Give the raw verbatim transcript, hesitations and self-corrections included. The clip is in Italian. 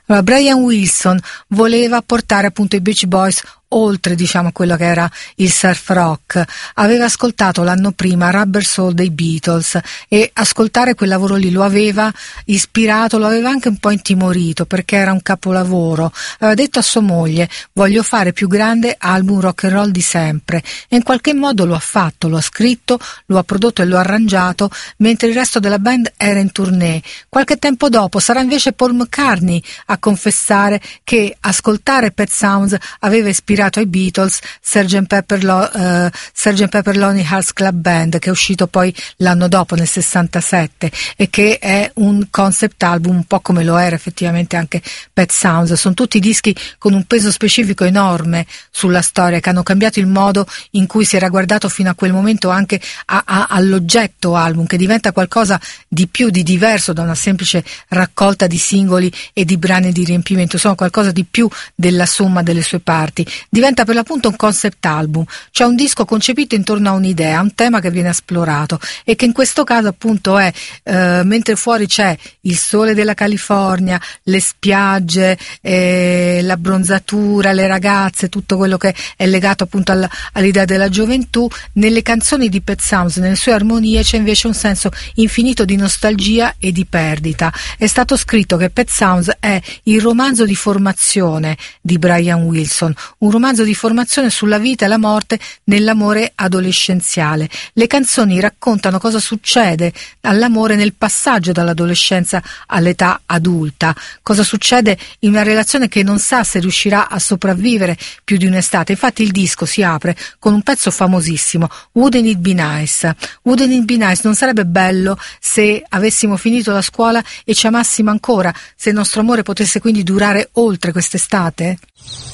Allora, Brian Wilson voleva portare appunto i Beach Boys oltre, diciamo, quello che era il surf rock. Aveva ascoltato l'anno prima Rubber Soul dei Beatles e ascoltare quel lavoro lì lo aveva ispirato, lo aveva anche un po' intimorito, perché era un capolavoro. Aveva detto a sua moglie: voglio fare più grande album rock and roll di sempre, e in qualche modo lo ha fatto, lo ha scritto, lo ha prodotto e lo ha arrangiato mentre il resto della band era in tournée. Qualche tempo dopo sarà invece Paul McCartney a confessare che ascoltare Pet Sounds aveva ispirato ai Beatles sergeant Pepper, Lo, uh, sergeant Pepper Lonely Hearts Club Band, che è uscito poi l'anno dopo, nel sessantasette, e che è un concept album un po' come lo era effettivamente anche Pet Sounds. Sono tutti dischi con un peso specifico enorme sulla storia, che hanno cambiato il modo in cui si era guardato fino a quel momento anche a, a, all'oggetto album, che diventa qualcosa di più, di diverso da una semplice raccolta di singoli e di brani di riempimento. Sono qualcosa di più della somma delle sue parti. Diventa per l'appunto un concept album, cioè un disco concepito intorno a un'idea, un tema che viene esplorato, e che in questo caso appunto è eh, mentre fuori c'è il sole della California, le spiagge, eh, l'abbronzatura, le ragazze, tutto quello che è legato appunto alla, all'idea della gioventù. Nelle canzoni di Pet Sounds, nelle sue armonie, c'è invece un senso infinito di nostalgia e di perdita. È stato scritto che Pet Sounds è il romanzo di formazione di Brian Wilson, un romanzo di formazione sulla vita e la morte nell'amore adolescenziale. Le canzoni raccontano cosa succede all'amore nel passaggio dall'adolescenza all'età adulta, cosa succede in una relazione che non sa se riuscirà a sopravvivere più di un'estate. Infatti il disco si apre con un pezzo famosissimo, Wouldn't It Be Nice? Wouldn't It Be Nice? Non sarebbe bello se avessimo finito la scuola e ci amassimo ancora, se il nostro amore potesse quindi durare oltre quest'estate?